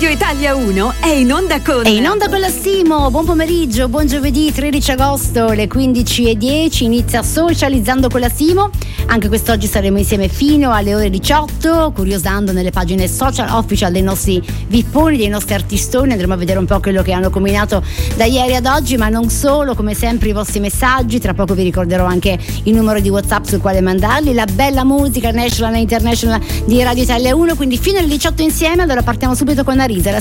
Radio Italia 1 è in onda con... È in onda con la Simo. Buon pomeriggio, buon giovedì 13 agosto, le 15:10, inizia Socializzando con la Simo. Anche quest'oggi saremo insieme fino alle ore 18, curiosando nelle pagine social official dei nostri vipponi, dei nostri artistoni. Andremo a vedere un po' quello che hanno combinato da ieri ad oggi, ma non solo, come sempre i vostri messaggi. Tra poco vi ricorderò anche il numero di WhatsApp sul quale mandarli, la bella musica national e international di Radio Italia 1, quindi fino alle 18 insieme. Allora partiamo subito con Arisa.